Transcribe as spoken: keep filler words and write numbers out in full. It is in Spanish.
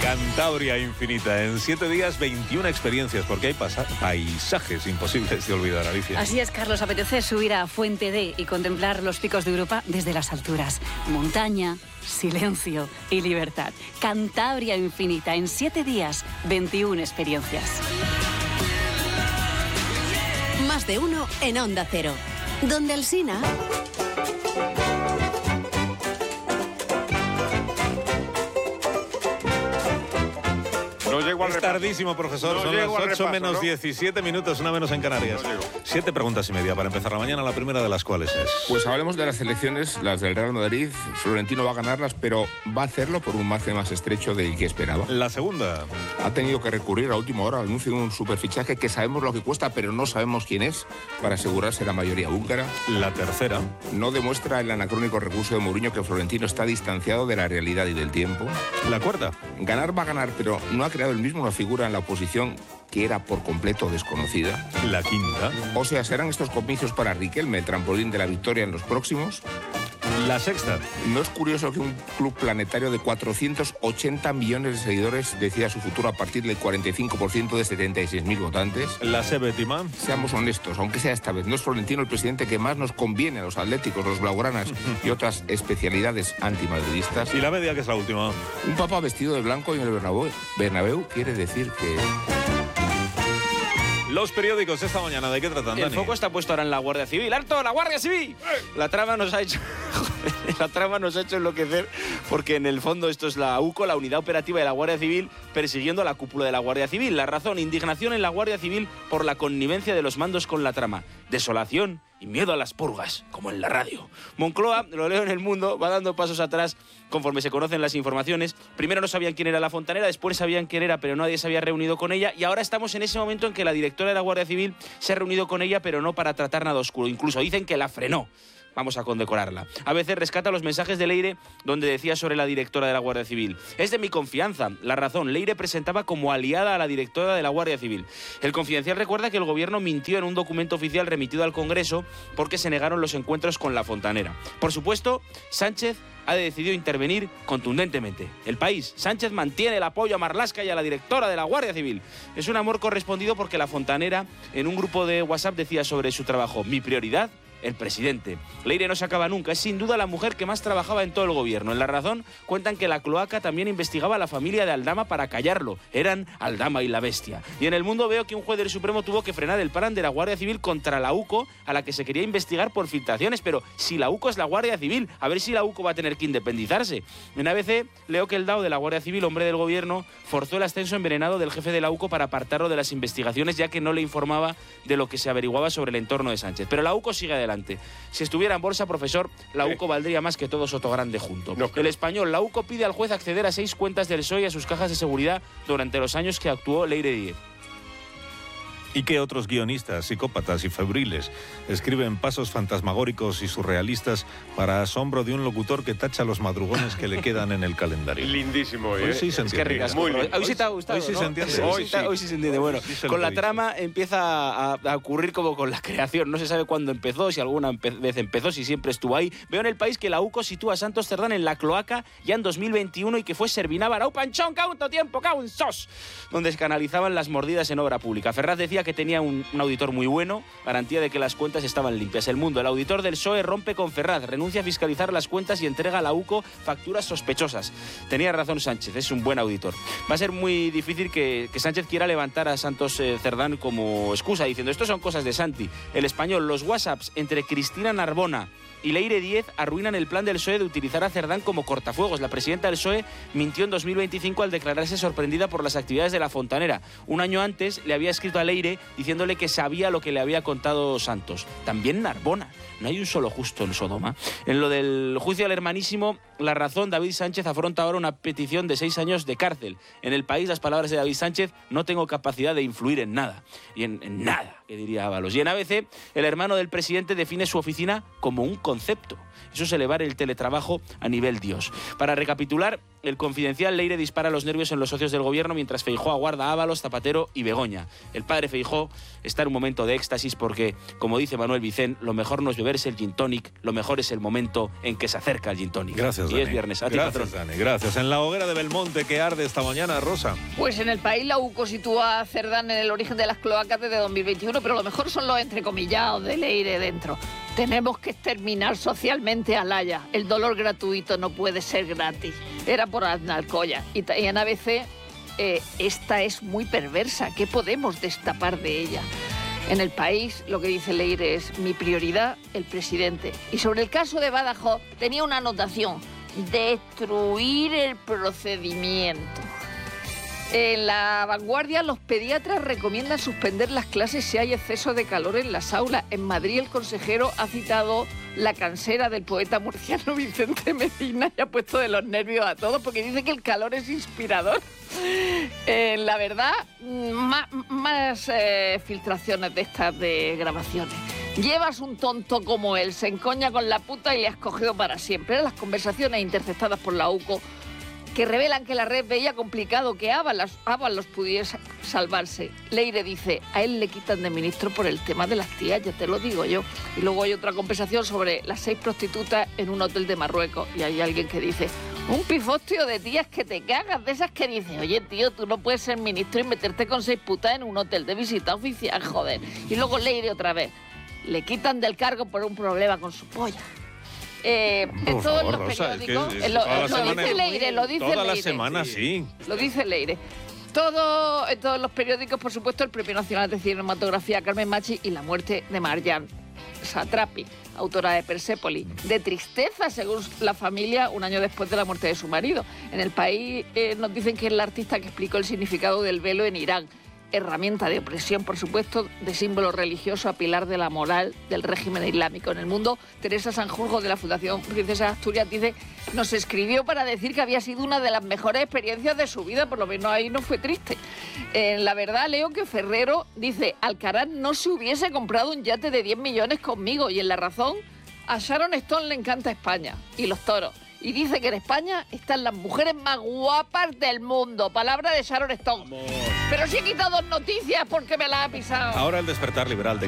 Cantabria infinita. En siete días, veintiuna experiencias, porque hay paisajes imposibles de olvidar, Alicia. Así es, Carlos. Apetece subir a Fuente D y contemplar los picos de Europa desde las alturas. Montaña, silencio y libertad. Cantabria infinita. En siete días, veintiuna experiencias. Más de uno en Onda Cero. Donde Alsina... No llego al es tardísimo, profesor. No Son las ocho repaso, menos ¿no? diecisiete minutos, una menos en Canarias. No Siete preguntas y media para empezar la mañana, la primera de las cuales es... Pues hablemos de las elecciones, las del Real Madrid. Florentino va a ganarlas, pero va a hacerlo por un margen más estrecho del que esperaba. La segunda. Ha tenido que recurrir a última hora al anuncio de un superfichaje que sabemos lo que cuesta, pero no sabemos quién es, para asegurarse la mayoría húngara. La tercera. No demuestra el anacrónico recurso de Mourinho que Florentino está distanciado de la realidad y del tiempo. La cuarta. Ganar va a ganar, pero no ha creado el mismo una figura en la oposición que era por completo desconocida. La quinta. O sea, ¿serán estos comicios para Riquelme el trampolín de la victoria en los próximos? La sexta. ¿No es curioso que un club planetario de cuatrocientos ochenta millones de seguidores decida su futuro a partir del cuarenta y cinco por ciento de setenta y seis mil votantes? La séptima. Seamos honestos, aunque sea esta vez, no es Florentino el presidente que más nos conviene a los atléticos, los blaugranas y otras especialidades antimadridistas. Y la media, que es la última. Un papa vestido de blanco en el Bernabéu, Bernabéu quiere decir que... Los periódicos esta mañana, ¿de qué tratan, Dani? El foco está puesto ahora en la Guardia Civil. ¡Alto, la Guardia Civil! La trama nos ha hecho... la trama nos ha hecho enloquecer porque en el fondo esto es la U C O, la Unidad Operativa de la Guardia Civil, persiguiendo a la cúpula de la Guardia Civil. La razón, indignación en la Guardia Civil por la connivencia de los mandos con la trama. Desolación y miedo a las purgas, como en la radio. Moncloa, lo leo en El Mundo, va dando pasos atrás conforme se conocen las informaciones. Primero no sabían quién era la fontanera, después sabían quién era, pero nadie se había reunido con ella, y ahora estamos en ese momento en que la directora de la Guardia Civil se ha reunido con ella, pero no para tratar nada oscuro. Incluso dicen que la frenó. Vamos a condecorarla. A veces rescata los mensajes de Leire donde decía sobre la directora de la Guardia Civil: es de mi confianza. La razón, Leire presentaba como aliada a la directora de la Guardia Civil. El Confidencial recuerda que el gobierno mintió en un documento oficial remitido al Congreso porque se negaron los encuentros con la fontanera. Por supuesto, Sánchez ha decidido intervenir contundentemente. El País. Sánchez mantiene el apoyo a Marlaska y a la directora de la Guardia Civil. Es un amor correspondido porque la fontanera en un grupo de WhatsApp decía sobre su trabajo: mi prioridad, el presidente. Leire no se acaba nunca, es sin duda la mujer que más trabajaba en todo el gobierno. En La Razón cuentan que la cloaca también investigaba a la familia de Aldama para callarlo. Eran Aldama y la bestia. Y en El Mundo veo que un juez del Supremo tuvo que frenar el plan de la Guardia Civil contra la U C O, a la que se quería investigar por filtraciones. Pero si la U C O es la Guardia Civil, a ver si la U C O va a tener que independizarse. En A B C leo que el D A O de la Guardia Civil, hombre del gobierno, forzó el ascenso envenenado del jefe de la U C O para apartarlo de las investigaciones, ya que no le informaba de lo que se averiguaba sobre el entorno de Sánchez. Pero la U C O sigue adelante. Si estuviera en bolsa, profesor, la U C O valdría más que todo Sotogrande junto. No, el Español, la U C O pide al juez acceder a seis cuentas del P S O E y a sus cajas de seguridad durante los años que actuó Leire Díez. ¿Y qué otros guionistas, psicópatas y febriles escriben pasos fantasmagóricos y surrealistas para asombro de un locutor que tacha los madrugones que le quedan en el calendario? Lindísimo, ¿eh? Hoy sí se entiende. Es que muy bien. Hoy sí te ha gustado, Hoy sí ¿no? se entiende. Hoy sí, hoy sí se entiende. Bueno, sí con la trama empieza a, a ocurrir como con la creación. No se sabe cuándo empezó, si alguna vez empezó, si siempre estuvo ahí. Veo en El País que la U C O sitúa a Santos Cerdán en la cloaca ya en dos mil veintiuno y que fue Servinávar au panchón, caunto tiempo, caun sos, donde se canalizaban las mordidas en obra pública. Ferraz decía que tenía un, un auditor muy bueno, garantía de que las cuentas estaban limpias. El Mundo, el auditor del P S O E rompe con Ferraz, renuncia a fiscalizar las cuentas y entrega a la U C O facturas sospechosas. Tenía razón Sánchez, es un buen auditor. Va a ser muy difícil que, que Sánchez quiera levantar a Santos eh, Cerdán como excusa, diciendo: esto son cosas de Santi. El Español, los WhatsApps entre Cristina Narbona y Leire Díez arruinan el plan del P S O E de utilizar a Cerdán como cortafuegos. La presidenta del P S O E mintió en dos mil veinticinco al declararse sorprendida por las actividades de la fontanera. Un año antes le había escrito a Leire diciéndole que sabía lo que le había contado Santos. También Narbona. No hay un solo justo en Sodoma. En lo del juicio al hermanísimo, La Razón, David Sánchez afronta ahora una petición de seis años de cárcel. En El País, las palabras de David Sánchez: no tengo capacidad de influir en nada. Y en, en nada, que diría Ábalos. Y en A B C, el hermano del presidente define su oficina como un concepto. Eso es elevar el teletrabajo a nivel Dios. Para recapitular, el Confidencial, Leire dispara los nervios en los socios del gobierno mientras Feijóo aguarda a Ábalos, Zapatero y Begoña. El padre Feijóo está en un momento de éxtasis porque, como dice Manuel Vicén, lo mejor no es beberse el gin tonic, lo mejor es el momento en que se acerca el gin tonic. Gracias, Y Dani. es viernes. A ti, Gracias, patrón. Dani. Gracias. En la hoguera de Belmonte que arde esta mañana, Rosa. Pues en el país la UCO sitúa a Cerdán en el origen de las cloacas desde dos mil veintiuno, pero lo mejor son los entrecomillados de Leire dentro. Tenemos que exterminar socialmente a Laia. El dolor gratuito no puede ser gratis. Era por Aznalcóllar. Y, y en A B C, eh, esta es muy perversa. ¿Qué podemos destapar de ella? En el país, lo que dice Leire es mi prioridad, el presidente. Y sobre el caso de Badajoz, tenía una anotación: destruir el procedimiento. En La Vanguardia, los pediatras recomiendan suspender las clases si hay exceso de calor en las aulas. En Madrid, el consejero ha citado la cansera del poeta murciano Vicente Medina y ha puesto de los nervios a todos porque dice que el calor es inspirador. Eh, la verdad, más, más eh, filtraciones de estas de grabaciones. Llevas un tonto como él, se encoña con la puta y le has cogido para siempre. Eran las conversaciones interceptadas por la UCO que revelan que la red veía complicado que Ábalos, Ábalos pudiese salvarse. Leire dice, a él le quitan de ministro por el tema de las tías, ya te lo digo yo. Y luego hay otra conversación sobre las seis prostitutas en un hotel de Marruecos. Y hay alguien que dice, un pifostio de tías que te cagas, de esas que dices, oye tío, tú no puedes ser ministro y meterte con seis putas en un hotel de visita oficial, joder. Y luego Leire otra vez, le quitan del cargo por un problema con su polla. Eh, Por en todos favor, los Rosa, es que periódicos, es- eh, lo, toda la lo semana- dice Leire, lo dice Toda Leire. la semana, sí. Lo dice Leire. Todo, en todos los periódicos, por supuesto, el Premio Nacional de Cinematografía Carmen Machi y la muerte de Marjan Satrapi, autora de Persépolis. De tristeza, según la familia, un año después de la muerte de su marido. En El País eh, nos dicen que es la artista que explicó el significado del velo en Irán. Herramienta de opresión, por supuesto, de símbolo religioso a pilar de la moral del régimen islámico. En El Mundo, Teresa Sanjurjo, de la Fundación Princesa de Asturias, dice, nos escribió para decir que había sido una de las mejores experiencias de su vida, por lo menos ahí no fue triste. En La Verdad leo que Ferrero dice, Alcaraz no se hubiese comprado un yate de diez millones conmigo. Y en La Razón, a Sharon Stone le encanta España y los toros. Y dice que en España están las mujeres más guapas del mundo. Palabra de Sharon Stone. Pero sí he quitado dos noticias porque me las ha pisado. Ahora el despertar liberal de